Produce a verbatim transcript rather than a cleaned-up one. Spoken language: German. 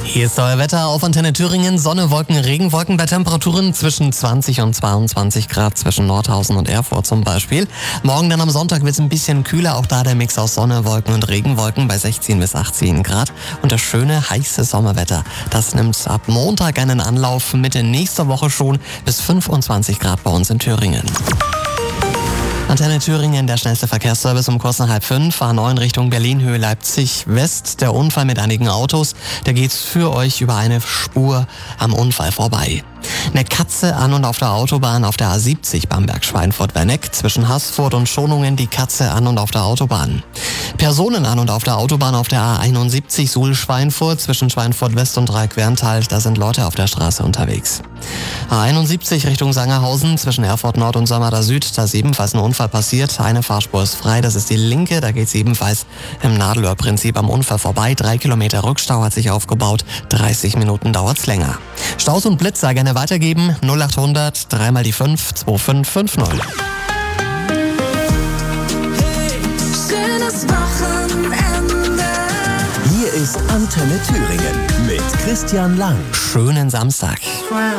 Hier ist euer Wetter auf Antenne Thüringen. Sonne, Wolken, Regenwolken bei Temperaturen zwischen zwanzig und zweiundzwanzig Grad zwischen Nordhausen und Erfurt zum Beispiel. Morgen dann am Sonntag wird es ein bisschen kühler. Auch da der Mix aus Sonne, Wolken und Regenwolken bei sechzehn bis achtzehn Grad. Und das schöne, heiße Sommerwetter, das nimmt ab Montag einen Anlauf. Mitte nächster Woche schon bis fünfundzwanzig Grad bei uns in Thüringen. Antenne Thüringen, der schnellste Verkehrsservice um kurz nach halb fünf, A neun Richtung Berlin, Höhe Leipzig West. Der Unfall mit einigen Autos, der geht für euch über eine Spur am Unfall vorbei. Eine Katze an und auf der Autobahn auf der A siebzig Bamberg-Schweinfurt-Werneck. Zwischen Haßfurt und Schonungen die Katze an und auf der Autobahn. Personen an und auf der Autobahn auf der A einundsiebzig Suhl-Schweinfurt. Zwischen Schweinfurt-West und Dreieck-Werntal, da sind Leute auf der Straße unterwegs. A einundsiebzig Richtung Sangerhausen. Zwischen Erfurt Nord und Samara Süd, da ist ebenfalls ein Unfall passiert. Eine Fahrspur ist frei, das ist die linke. Da geht es ebenfalls im Nadelöhr-Prinzip am Unfall vorbei. Drei Kilometer Rückstau hat sich aufgebaut. dreißig Minuten dauert's länger. Staus und Blitzer gerne weitergeben. null achthundert, dreimal die fünf, zwei fünf fünf null. Hey, schönes Wochenende. Hier ist Antenne Thüringen mit Christian Lang. Schönen Samstag.